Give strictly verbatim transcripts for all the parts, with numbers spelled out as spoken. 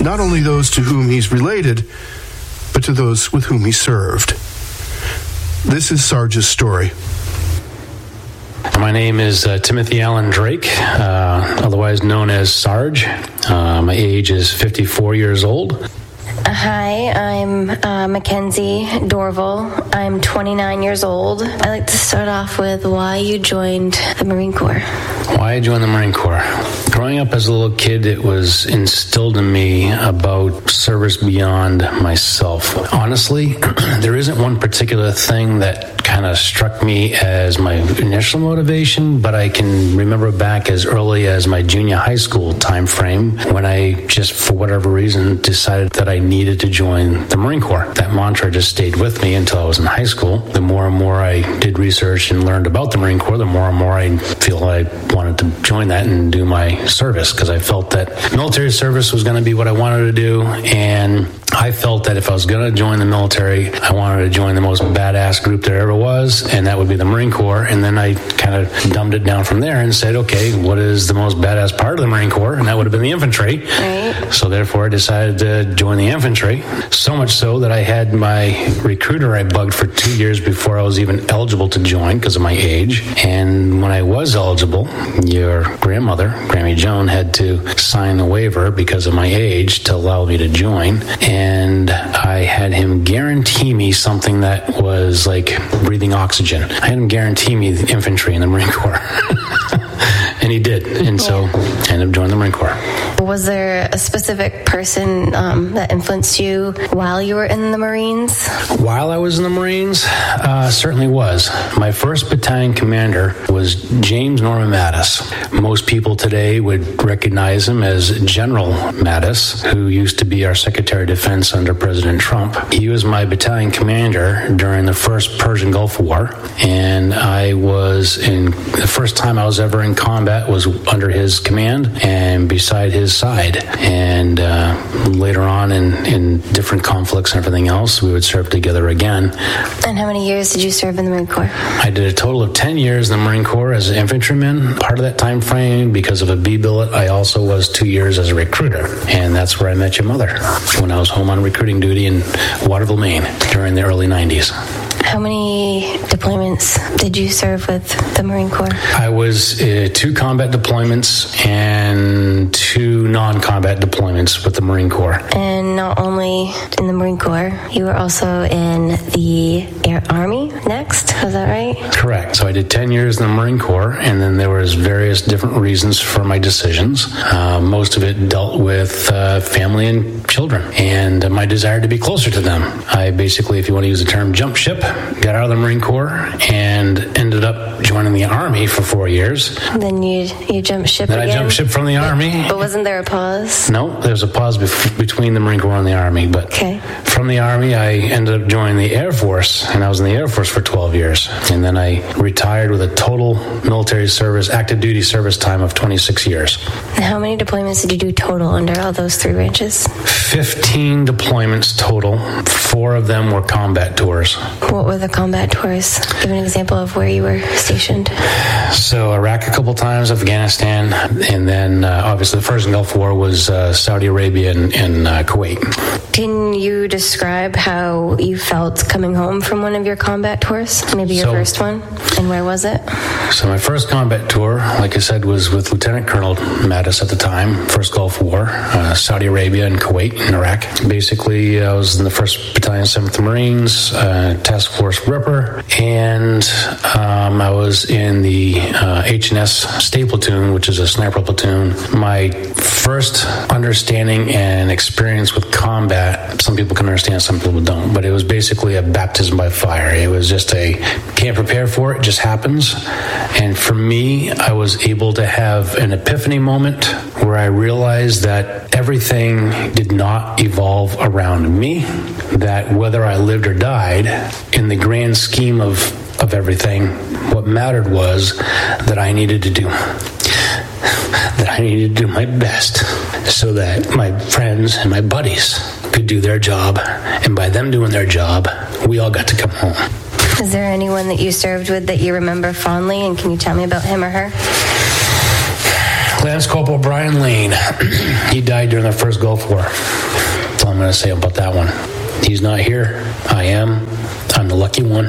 not only those to whom he's related, but to those with whom he served. This is Sarge's story. My name is uh, Timothy Allen Drake, uh, otherwise known as Sarge. Uh, my age is fifty-four years old. Hi, I'm uh, Mackenzie Dorval. I'm twenty-nine years old. I'd like to start off with why you joined the Marine Corps. Why I joined the Marine Corps? Growing up as a little kid, it was instilled in me about service beyond myself. Honestly, there isn't one particular thing that kind of struck me as my initial motivation, but I can remember back as early as my junior high school time frame when I just, for whatever reason, decided that I needed to join the Marine Corps. That mantra just stayed with me until I was in high school. The more and more I did research and learned about the Marine Corps, the more and more I feel I wanted to join that and do my service, because I felt that military service was going to be what I wanted to do, and I felt that if I was going to join the military, I wanted to join the most badass group there ever was, and that would be the Marine Corps. And then I kind of dumbed it down from there and said, okay, what is the most badass part of the Marine Corps? And that would have been the infantry. Right. So therefore I decided to join the infantry. So much so that I had my recruiter I bugged for two years before I was even eligible to join because of my age. And when I was eligible, your grandmother, Grammy Joan, had to sign the waiver because of my age to allow me to join. And And I had him guarantee me something that was like breathing oxygen. I had him guarantee me the infantry in the Marine Corps. And he did. And so I ended up joining the Marine Corps. Was there a specific person um, that influenced you while you were in the Marines? While I was in the Marines, uh, certainly was. My first battalion commander was James Norman Mattis. Most people today would recognize him as General Mattis, who used to be our Secretary of Defense under President Trump. He was my battalion commander during the first Persian Gulf War, and I was in, the first time I was ever in combat was under his command and beside his side. And uh, later on in, in different conflicts and everything else, we would serve together again. And how many years did you serve in the Marine Corps? I did a total of ten years in the Marine Corps as an infantryman. Part of that time frame, because of a B-billet, I also was two years as a recruiter. And that's where I met your mother, when I was home on recruiting duty in Waterville, Maine, during the early nineties. How many deployments did you serve with the Marine Corps? I was uh, two combat deployments and two non-combat deployments with the Marine Corps. And not only in the Marine Corps, you were also in the Air Army next, was that right? Correct. So I did ten years in the Marine Corps, and then there was various different reasons for my decisions. Uh, most of it dealt with uh, family and children and uh, my desire to be closer to them. I basically, if you want to use the term, jump ship, got out of the Marine Corps and ended up joining the Army for four years. Then you you jumped ship then again? Then I jumped ship from the Army. But wasn't there a pause? No, there was a pause bef- between the Marine Corps and the Army. But okay. From the Army, I ended up joining the Air Force, and I was in the Air Force for twelve years. And then I retired with a total military service, active duty service time of twenty-six years. And how many deployments did you do total under all those three branches? fifteen deployments total. Four of them were combat tours. What were the combat tours? Give an example of where you were stationed. So Iraq a couple times, Afghanistan, and then uh, obviously the first Gulf War was uh, Saudi Arabia and, and uh, Kuwait. Can you describe how you felt coming home from one of your combat tours? Maybe your so, first one? And where was it? So my first combat tour, like I said, was with Lieutenant Colonel Mattis at the time, first Gulf War, uh, Saudi Arabia and Kuwait and Iraq. Basically, I was in the first Battalion, seventh Marines, uh, Task Force Ripper, and um, I was in the uh, H and S Stay Platoon, which is a sniper platoon. My first understanding and experience with combat, some people can understand, some people don't, but it was basically a baptism by fire. It was just a, can't prepare for it, it just happens. And for me, I was able to have an epiphany moment where I realized that everything did not evolve around me, that whether I lived or died, in the grand scheme of, of everything, what mattered was that I needed to do that I needed to do my best so that my friends and my buddies could do their job, and by them doing their job, we all got to come home. Is there anyone that you served with that you remember fondly, and can you tell me about him or her? Lance Corporal Brian Lane. He died during the first Gulf War. That's all I'm going to say about that one. He's not here. I am. I'm the lucky one.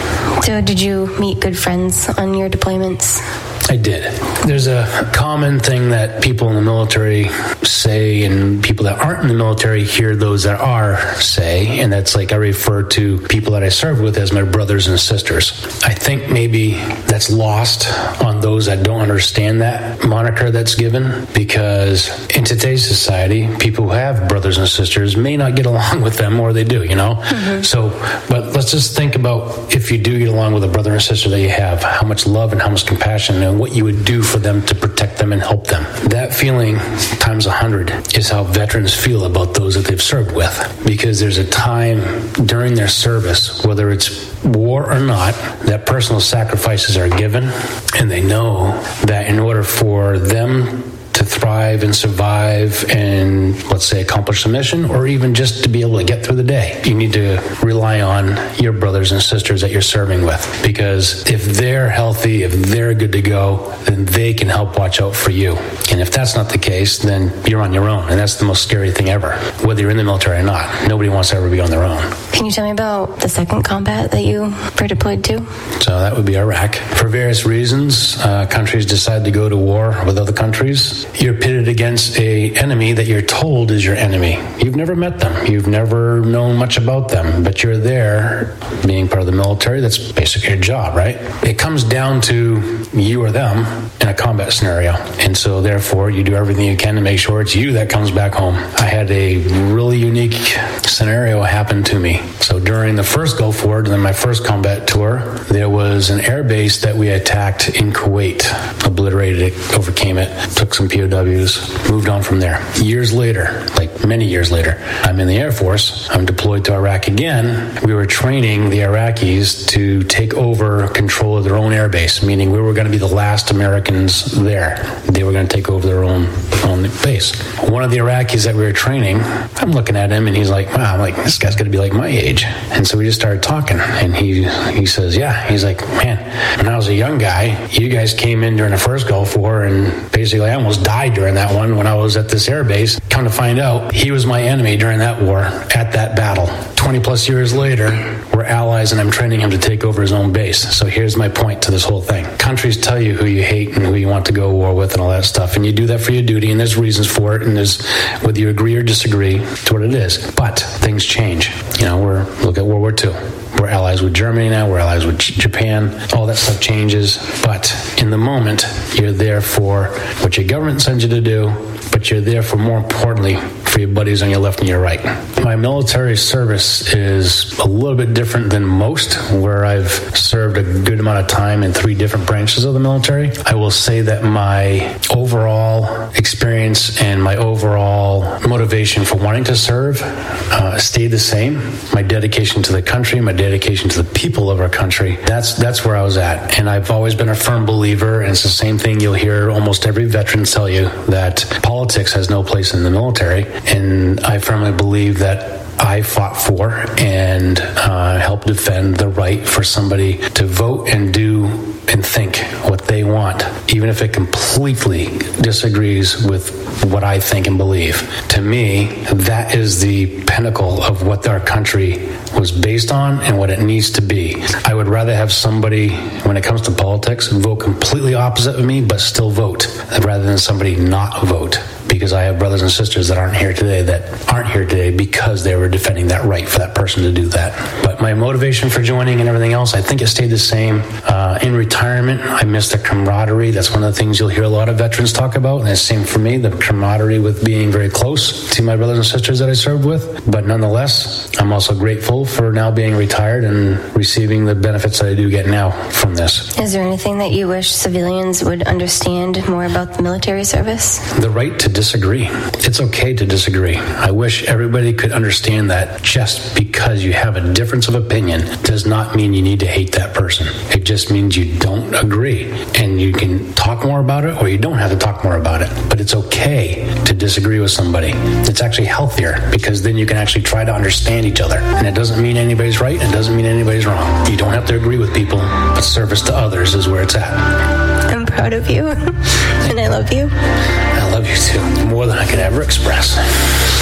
So did you meet good friends on your deployments? I did. There's a common thing that people in the military say, and people that aren't in the military hear those that are say, and that's like I refer to people that I served with as my brothers and sisters. I think maybe that's lost on those that don't understand that moniker that's given, because in today's society, people who have brothers and sisters may not get along with them, or they do, you know? Mm-hmm. So, but let's just think about if you do get along with a brother and sister that you have, how much love and how much compassion and what you would do for them to protect them and help them. That feeling times a hundred is how veterans feel about those that they've served with, because there's a time during their service, whether it's war or not, that personal sacrifices are given, and they know that in order for them to thrive and survive and, let's say, accomplish the mission, or even just to be able to get through the day, you need to rely on your brothers and sisters that you're serving with. Because if they're healthy, if they're good to go, then they can help watch out for you. And if that's not the case, then you're on your own. And that's the most scary thing ever, whether you're in the military or not. Nobody wants to ever be on their own. Can you tell me about the second combat that you were deployed to? So that would be Iraq. For various reasons, uh, countries decide to go to war with other countries. You're pitted against a enemy that you're told is your enemy. You've never met them. You've never known much about them, but you're there being part of the military. That's basically your job, right? It comes down to you or them in a combat scenario. And so therefore you do everything you can to make sure it's you that comes back home. I had a really unique scenario happen to me. So during the first Gulf War, during my first combat tour, there was an air base that we attacked in Kuwait, obliterated it, overcame it, took some P O Ws, moved on from there. Years later, like many years later, I'm in the Air Force. I'm deployed to Iraq again. We were training the Iraqis to take over control of their own air base, meaning we were going to be the last Americans there. They were going to take over their own, own base. One of the Iraqis that we were training, I'm looking at him and he's like, wow, I'm like, this guy's going to be like my age. And so we just started talking, and he he says, yeah, he's like, man, when I was a young guy, you guys came in during the first Gulf War, and basically I almost died during that one when I was at this air base. Come to find out, he was my enemy during that war at that battle. twenty plus years later, we're allies, and I'm training him to take over his own base. So here's my point to this whole thing. Countries tell you who you hate and who you want to go to war with and all that stuff, and you do that for your duty, and there's reasons for it, and there's, whether you agree or disagree, to what it is. But things change. You know, we're, look at World War Two. We're allies with Germany now, we're allies with Japan, all that stuff changes. But in the moment, you're there for what your government sends you to do, but you're there for, more importantly, for your buddies on your left and your right. My military service is a little bit different than most, where I've served a good amount of time in three different branches of the military. I will say that my overall experience and my overall motivation for wanting to serve uh, stayed the same. My dedication to the country, my dedication to the people of our country, that's that's where I was at. And I've always been a firm believer, and it's the same thing you'll hear almost every veteran tell you, that politics has no place in the military. And I firmly believe that I fought for and uh, helped defend the right for somebody to vote and do and think what they want, even if it completely disagrees with what I think and believe. To me, that is the pinnacle of what our country was based on and what it needs to be. I would rather have somebody, when it comes to politics, vote completely opposite of me, but still vote, rather than somebody not vote. Because I have brothers and sisters that aren't here today, that aren't here today because they were defending that right for that person to do that. But my motivation for joining and everything else, I think it stayed the same. Uh, in retirement, I miss the camaraderie. That's one of the things you'll hear a lot of veterans talk about. And it's the same for me, the camaraderie with being very close to my brothers and sisters that I served with. But nonetheless, I'm also grateful for now being retired and receiving the benefits that I do get now from this. Is there anything that you wish civilians would understand more about the military service? The right to disagree. It's okay to disagree. I wish everybody could understand that just because you have a difference of opinion does not mean you need to hate that person. It just means you don't agree. And you can talk more about it, or you don't have to talk more about it. But it's okay to disagree with somebody. It's actually healthier, because then you can actually try to understand each other. And it doesn't mean anybody's right, and it doesn't mean anybody's wrong. You don't have to agree with people, but service to others is where it's at. I'm proud of you. And and I love you. I love you too, more than I could ever express.